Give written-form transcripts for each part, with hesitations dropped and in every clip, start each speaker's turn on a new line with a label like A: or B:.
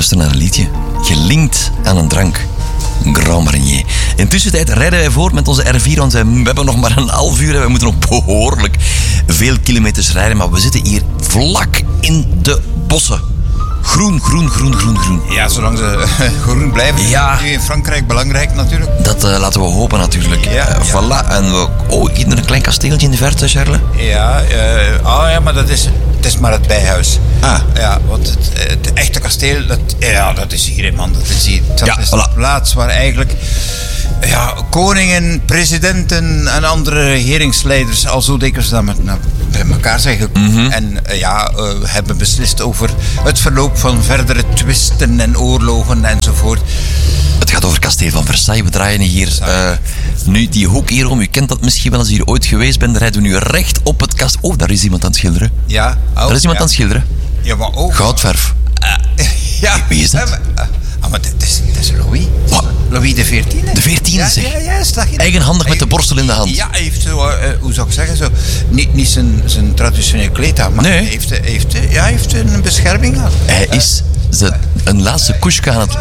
A: luisteren naar een liedje. Gelinkt aan een drank. Grand Marnier. Intussen rijden wij voort met onze R4, want we hebben nog maar een half uur en we moeten nog behoorlijk veel kilometers rijden, maar we zitten hier vlak in de bossen. Groen.
B: Ja, zolang ze groen blijven.
A: Ja.
B: Nu in Frankrijk belangrijk natuurlijk.
A: Dat laten we hopen natuurlijk.
B: Ja.
A: Voilà. En ik zie er een klein kasteeltje in de verte, Charles.
B: Ja, maar het is maar het bijhuis.
A: Ah.
B: Ja, want het echte kasteel, dat is hier, man. Dat is hier. Dat is de plaats waar eigenlijk koningen, presidenten en andere regeringsleiders al zo dikwijls bij elkaar zijn gekomen. En hebben beslist over het verloop van verdere twisten en oorlogen enzovoort.
A: Het gaat over Kasteel van Versailles. We draaien hier nu die hoek hier om. U kent dat misschien wel als u hier ooit geweest bent. Dan rijden we nu recht op het kasteel. Oh, daar is iemand aan het schilderen.
B: Ja. Oh,
A: daar is iemand aan het schilderen.
B: Ja, maar ook.
A: Goudverf. Wie is dat?
B: Maar dat is Louis.
A: Wat?
B: Louis de XIV.
A: De 14e, zeg.
B: Ja, sta je.
A: Eigenhandig met de borstel in de hand.
B: Ja, hij heeft zo, hoe zou ik zeggen, zo, niet zijn traditioneel kleed aan, maar
A: Nee.
B: hij heeft een bescherming aan.
A: Hij is een laatste koeske aan het...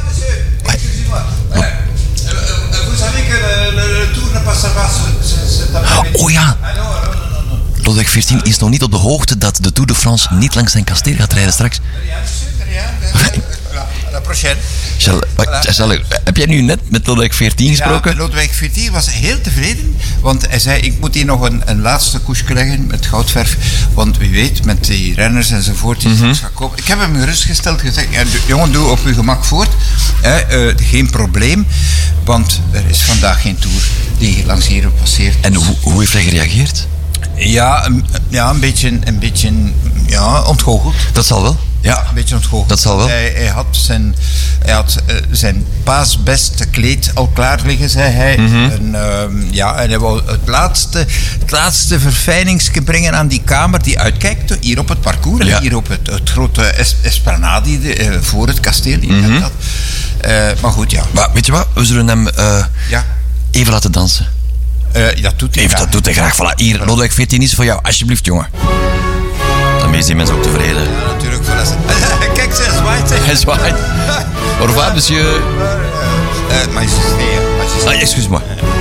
B: Vous savez que le tour ne passe pas.
A: Oh ja. Lodewijk XIV is nog niet op de hoogte dat de Tour de France niet langs zijn kasteel gaat rijden straks.
B: La prochaine.
A: Charles, heb jij nu net met Lodewijk XIV gesproken?
B: Ja, Lodewijk XIV was heel tevreden, want hij zei, ik moet hier nog een laatste koersje leggen met goudverf, want wie weet, met die renners enzovoort, die straks gaan komen. Ik heb hem gerustgesteld, gezegd, jongen, doe op uw gemak voort, geen probleem, want er is vandaag geen Tour die langs hier passeert.
A: En hoe heeft hij gereageerd?
B: Ja, een beetje ontgoocheld.
A: Dat zal wel.
B: Ja, een beetje ontgoocheld.
A: Dat zal wel.
B: Hij had zijn paasbeste kleed al klaar liggen, zei hij. En hij wou het laatste verfijningsje brengen aan die kamer die uitkijkt hier op het parcours. Ja. Hier op het grote esplanade voor het kasteel. Maar goed, ja.
A: Maar weet je wat? We zullen hem even laten dansen.
B: Dat doet hij
A: graag. Dat doet hij graag. Voilà, hier, Lodewijk XIV is voor jou. Alsjeblieft, jongen. Dan zijn mensen ook tevreden.
B: Ja, natuurlijk. Kijk, ze zwaait.
A: Hij zwaait. Au revoir, monsieur.
B: Majesté.
A: Excuse-moi.